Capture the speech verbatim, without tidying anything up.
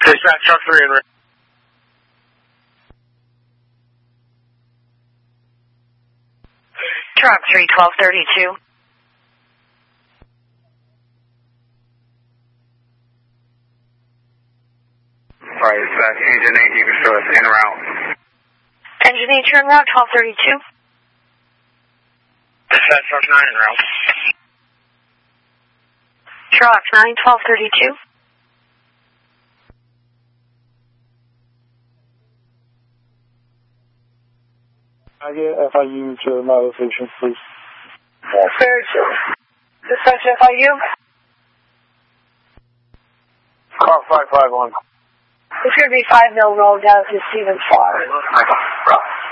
Dispatch, truck three in route. Truck three, twelve thirty-two. Alright, dispatch, engine eight, you can show us in route. Engine eight, you're en route, twelve thirty-two. Dispatch, truck nine in route. Truck nine, twelve thirty-two. I get F I U to my location, please. Fair to. Dispatch F I U. Car five five one. It's going to be five Mill Road down to Stevens Farm.